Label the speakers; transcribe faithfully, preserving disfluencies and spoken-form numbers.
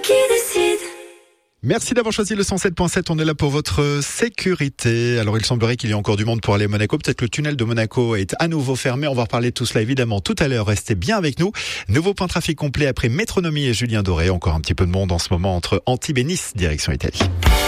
Speaker 1: qui décide.
Speaker 2: Merci d'avoir choisi le cent sept point sept, on est là pour votre sécurité. Alors il semblerait qu'il y ait encore du monde pour aller à Monaco, peut-être que le tunnel de Monaco est à nouveau fermé, on va reparler de tout cela évidemment tout à l'heure, restez bien avec nous. Nouveau point trafic complet après Métronomie et Julien Doré, encore un petit peu de monde en ce moment entre Antibes et Nice, direction Italie.